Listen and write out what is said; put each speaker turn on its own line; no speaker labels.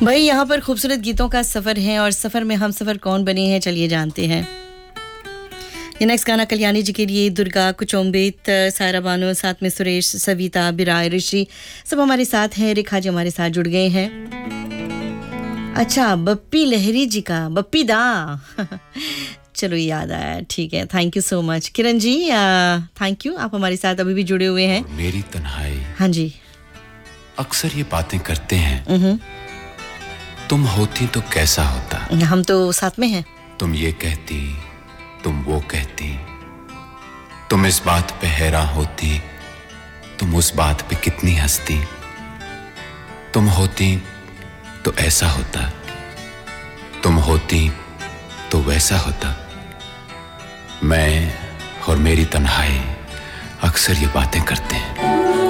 भाई यहाँ पर खूबसूरत गीतों का सफ़र है और सफ़र में हम सफ़र कौन बने हैं चलिए जानते हैं। ये नेक्स्ट गाना कल्याणी जी के लिए, दुर्गा, कुचोम्बित, सायरा बानो, साथ में सुरेश, सविता, बिराय, ऋषि सब हमारे साथ हैं। रेखा जी हमारे साथ जुड़ गए हैं। अच्छा, बप्पी लहरी जी का बप्पी दा चलो याद आया, ठीक है, thank you so much. Kiran ji thank you, आप हमारे साथ अभी भी जुड़े हुए हैं।
मेरी तन्हाई,
हाँ जी,
अक्सर ये बातें करते हैं, तुम होती तो कैसा होता।
हम तो साथ में हैं।
तुम ये कहती, तुम वो कहती, तुम इस बात पे हैरान होती, तुम उस बात पे कितनी हंसती। तुम होती तो ऐसा होता, तुम होती तो वैसा होता। मैं और मेरी तन्हाई अक्सर ये बातें करते हैं।